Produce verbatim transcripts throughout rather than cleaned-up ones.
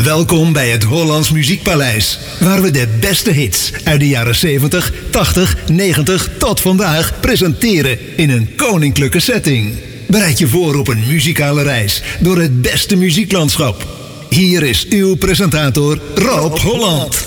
Welkom bij het Hollands Muziekpaleis, waar we de beste hits uit de jaren zeventig, tachtig, negentig tot vandaag presenteren in een koninklijke setting. Bereid je voor op een muzikale reis door het beste muzieklandschap. Hier is uw presentator Rob Holland.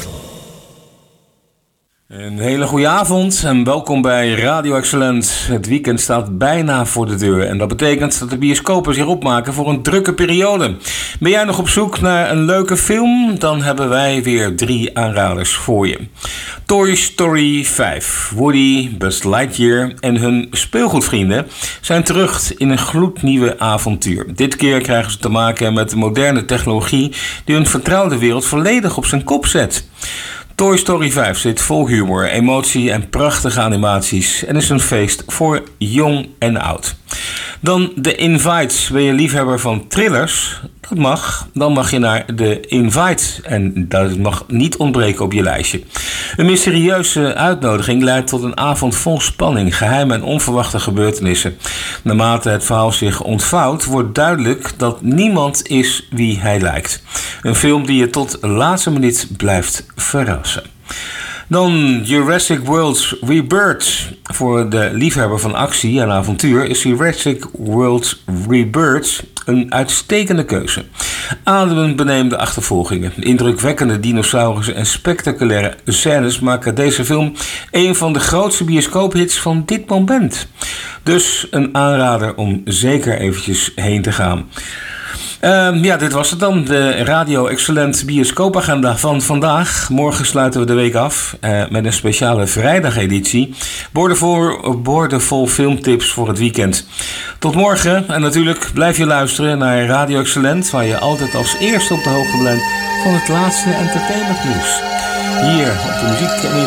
Een hele goede avond en welkom bij Radio Excellent. Het weekend staat bijna voor de deur en dat betekent dat de bioscopen zich opmaken voor een drukke periode. Ben jij nog op zoek naar een leuke film? Dan hebben wij weer drie aanraders voor je. Toy Story vijf. Woody, Buzz Lightyear en hun speelgoedvrienden zijn terug in een gloednieuwe avontuur. Dit keer krijgen ze te maken met de moderne technologie die hun vertrouwde wereld volledig op zijn kop zet. Toy Story vijf zit vol humor, emotie en prachtige animaties en is een feest voor jong en oud. Dan The Invite. Ben je liefhebber van thrillers? Dat mag. Dan mag je naar The Invite en dat mag niet ontbreken op je lijstje. Een mysterieuze uitnodiging leidt tot een avond vol spanning, geheime en onverwachte gebeurtenissen. Naarmate het verhaal zich ontvouwt, wordt duidelijk dat niemand is wie hij lijkt. Een film die je tot de laatste minuut blijft verrassen. Dan Jurassic World Rebirth. Voor de liefhebber van actie en avontuur is Jurassic World Rebirth een uitstekende keuze. Adembenemende achtervolgingen, indrukwekkende dinosaurussen en spectaculaire scènes maken deze film een van de grootste bioscoophits van dit moment. Dus een aanrader om zeker eventjes heen te gaan. Uh, ja, dit was het dan. De Radio Excellent bioscoopagenda van vandaag. Morgen sluiten we de week af uh, met een speciale vrijdageditie. Boordevol, boordevol filmtips voor het weekend. Tot morgen en natuurlijk blijf je luisteren naar Radio Excellent, waar je altijd als eerste op de hoogte bent van het laatste entertainmentnieuws. Hier op de muziek en